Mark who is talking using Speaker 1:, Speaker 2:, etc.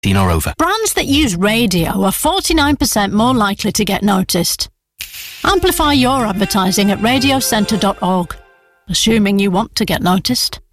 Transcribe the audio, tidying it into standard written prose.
Speaker 1: or over.
Speaker 2: Brands that use radio are 49% more likely to get noticed. Amplify your advertising at radiocentre.org, assuming you want to get noticed.